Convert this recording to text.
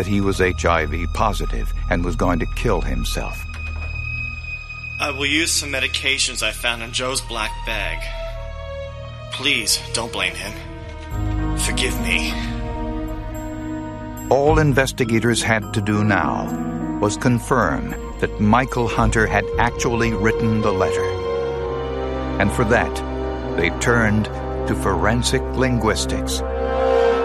that he was HIV positive and was going to kill himself. I will use some medications I found in Joe's black bag. Please, don't blame him. Forgive me. All investigators had to do now was confirm that Michael Hunter had actually written the letter. And for that, they turned to forensic linguistics.